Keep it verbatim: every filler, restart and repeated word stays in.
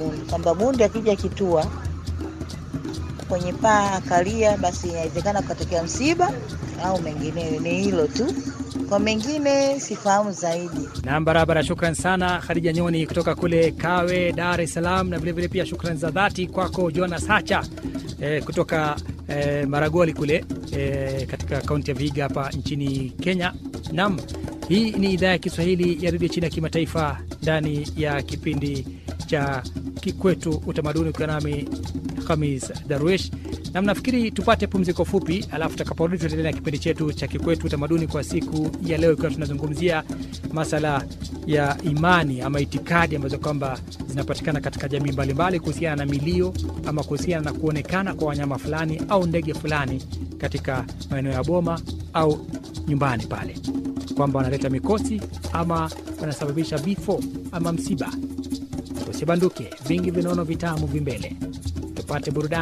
bundi, kwamba bundi akija kitua kwenye paa akalia, basi inawezekana kutokea msiba au mengine. Ni hilo tu, kwa mengine sifahamu zaidi. Na barabara, shukran sana Khadija Nyoni kutoka kule Kawe, Dar es Salaam, na vile vile pia shukran za dhati kwako Jonas Hacha eh, kutoka eh, Maragoli kule eh, katika kaunti ya Vihiga hapa nchini Kenya. Naam, hii ni idhaa ya Kiswahili ya redio China ya kimataifa ndani ya kipindi cha Kikwetu Utamaduni, kwa nami Khamis Darwish. Na mnafikiri tupate pumziko fupi, alafu tutakaporudi tutaendelea na kipindi chetu cha Kikwetu Utamaduni kwa siku ya leo, ikiwa tunazungumzia masala ya imani ama itikadi ambazo kwamba zinapatikana katika jamii mbalimbali kuhusiana na milio ama kuhusiana na kuonekana kwa wanyama fulani au ndege fulani katika maeneo ya boma au nyumbani pale, kwamba wanaleta mikosi ama wanasababisha vifo ama msiba. Usibanduke, vingi vinono vitamu vimbele. Tupate burudani.